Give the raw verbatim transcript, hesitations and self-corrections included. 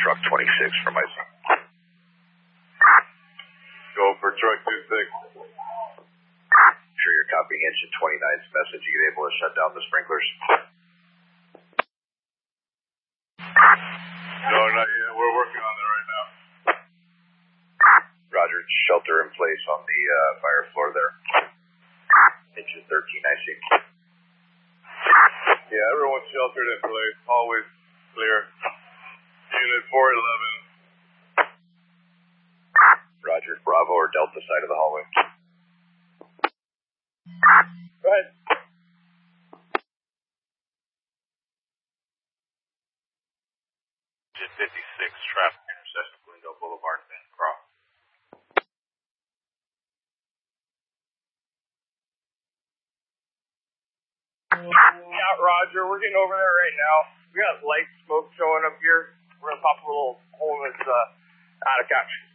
truck twenty-six from my son. Go for truck twenty-six. Sure you're copying engine twenty-nine's message. You able to shut down the sprinklers? No, not yet. We're working on it right now. Roger, shelter in place on the uh, fire floor there. Engine thirteen, I see. Yeah, everyone's sheltered in place. Always clear. Unit four eleven. Roger, Bravo or Delta side of the hallway. Go ahead. Engine fifty-six, traffic intersection, Glendale Boulevard, Van Cross. Yeah, Roger, we're getting over there right now. We got light smoke showing up here. We're gonna pop a little hole in this uh, out of catch.